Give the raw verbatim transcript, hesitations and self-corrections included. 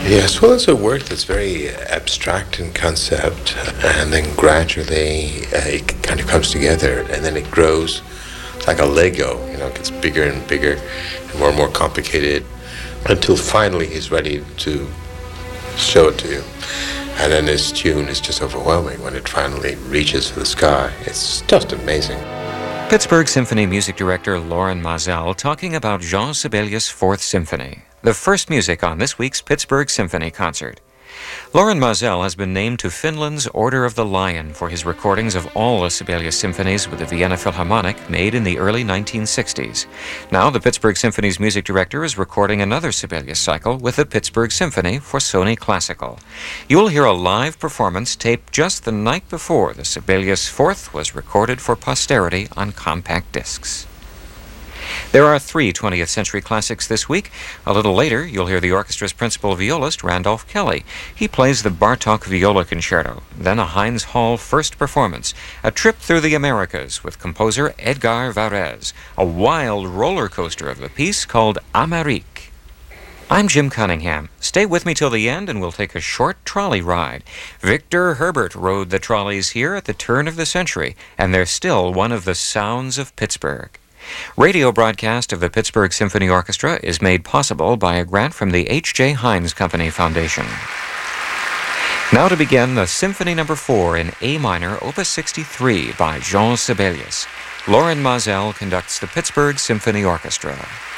Yes, well, it's a work that's very abstract in concept, and then gradually uh, it kind of comes together, and then it grows. It's like a Lego, you know, it gets bigger and bigger, and more and more complicated, until finally he's ready to show it to you. And then this tune is just overwhelming when it finally reaches for the sky. It's just amazing. Pittsburgh Symphony music director Loren Maazel talking about Jean Sibelius' Fourth Symphony, the first music on this week's Pittsburgh Symphony concert. Loren Maazel has been named to Finland's Order of the Lion for his recordings of all the Sibelius symphonies with the Vienna Philharmonic made in the early nineteen sixties. Now the Pittsburgh Symphony's music director is recording another Sibelius cycle with the Pittsburgh Symphony for Sony Classical. You'll hear a live performance taped just the night before the Sibelius Fourth was recorded for posterity on compact discs. There are three twentieth century classics this week. A little later, you'll hear the orchestra's principal violist, Randolph Kelly. He plays the Bartók Viola Concerto, then a Heinz Hall first performance, a trip through the Americas with composer Edgar Varèse, a wild roller coaster of a piece called Amérique. I'm Jim Cunningham. Stay with me till the end and we'll take a short trolley ride. Victor Herbert rode the trolleys here at the turn of the century, and they're still one of the sounds of Pittsburgh. Radio broadcast of the Pittsburgh Symphony Orchestra is made possible by a grant from the H J. Heinz Company Foundation. Now to begin the Symphony Number four in A minor, Opus sixty-three by Jean Sibelius. Loren Maazel conducts the Pittsburgh Symphony Orchestra.